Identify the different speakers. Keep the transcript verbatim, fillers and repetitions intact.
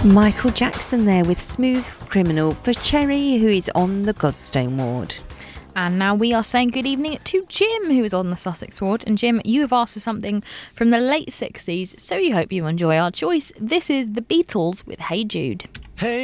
Speaker 1: Michael Jackson there with Smooth Criminal for Cherry, who is on the Godstone ward.
Speaker 2: And now we are saying good evening to Jim, who is on the Sussex ward. And Jim, you have asked for something from the late sixties, so we hope you enjoy our choice. This is the Beatles with Hey Jude.
Speaker 3: Hey